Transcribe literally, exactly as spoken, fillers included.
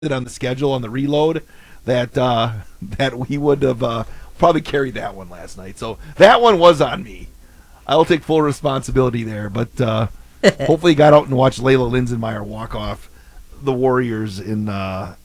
on the schedule on the reload that uh, that we would have uh, probably carried that one last night. So that one was on me. I'll take full responsibility there. But uh, hopefully, got out and watched Layla Linsenmeyer walk off the Warriors in uh,